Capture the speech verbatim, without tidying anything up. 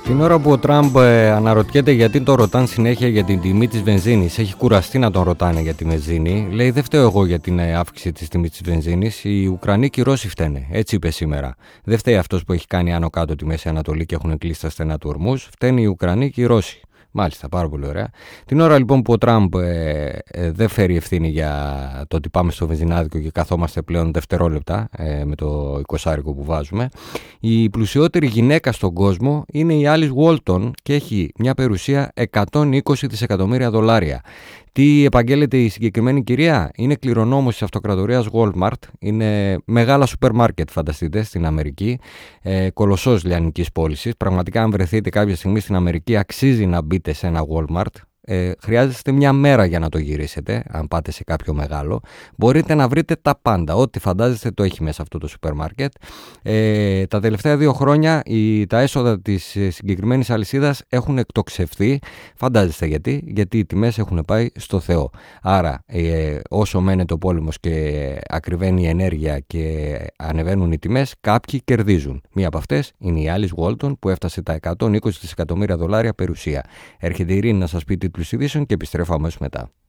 Την ώρα που ο Τραμπ ε, αναρωτιέται γιατί τον ρωτάνε συνέχεια για την τιμή της βενζίνης, έχει κουραστεί να τον ρωτάνε για τη βενζίνη, λέει δεν φταίω εγώ για την ε, αύξηση της τιμής της βενζίνης, οι Ουκρανοί και οι Ρώσοι φταίνε, έτσι είπε σήμερα. Δεν φταίει αυτός που έχει κάνει άνω κάτω τη Μέση Ανατολή και έχουν κλείσει τα στενά του Ορμούζ, φταίνουν οι Ουκρανοί και οι Ρώσοι. Μάλιστα, πάρα πολύ ωραία. Την ώρα λοιπόν που ο Τραμπ ε, ε, δεν φέρει ευθύνη για το ότι πάμε στο βενζινάδικο και καθόμαστε πλέον δευτερόλεπτα ε, με το εικοσάρικο που βάζουμε, η πλουσιότερη γυναίκα στον κόσμο είναι η Alice Walton και έχει μια περιουσία εκατόν είκοσι δισεκατομμύρια δολάρια. Τι επαγγέλλεται η συγκεκριμένη κυρία? Είναι κληρονόμος της αυτοκρατορίας Walmart. Είναι μεγάλα σούπερ μάρκετ, φανταστείτε, στην Αμερική. Ε, κολοσσός λιανικής πώλησης. Πραγματικά, αν βρεθείτε κάποια στιγμή στην Αμερική, αξίζει να μπείτε σε ένα Walmart. Ε, χρειάζεστε μια μέρα για να το γυρίσετε, αν πάτε σε κάποιο μεγάλο. Μπορείτε να βρείτε τα πάντα. Ό,τι φαντάζεστε το έχει μέσα αυτό το σούπερ μάρκετ. Ε, τα τελευταία δύο χρόνια η, τα έσοδα της συγκεκριμένης αλυσίδας έχουν εκτοξευθεί. Φαντάζεστε γιατί? Γιατί οι τιμές έχουν πάει στο Θεό. Άρα, ε, όσο μένεται ο πόλεμος και ακριβένει η ενέργεια και ανεβαίνουν οι τιμές, κάποιοι κερδίζουν. Μία από αυτές είναι η Alice Walton που έφτασε τα εκατόν είκοσι δισεκατομμύρια δολάρια περιουσία. Έρχεται η Ειρήνη να σας πει τίτλους ειδήσεων και επιστρέφω αμέσως μετά.